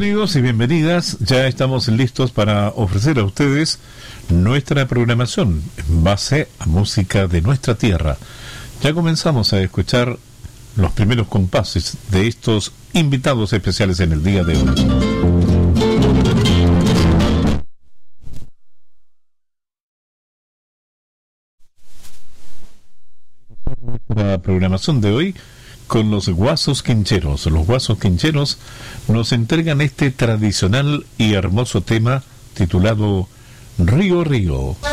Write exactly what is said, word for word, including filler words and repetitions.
Bienvenidos y bienvenidas. Ya estamos listos para ofrecer a ustedes nuestra programación en base a música de nuestra tierra. Ya comenzamos a escuchar los primeros compases de estos invitados especiales en el día de hoy. La programación de hoy con los Guasos Quincheros. Los Guasos Quincheros nos entregan este tradicional y hermoso tema titulado Río Río.